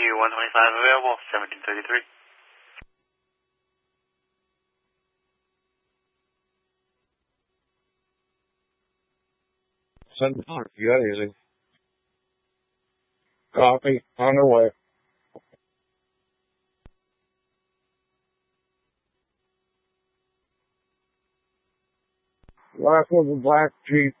U-125 available, 1733. Send you got easy. Copy, on their way. Last was a black Jeep.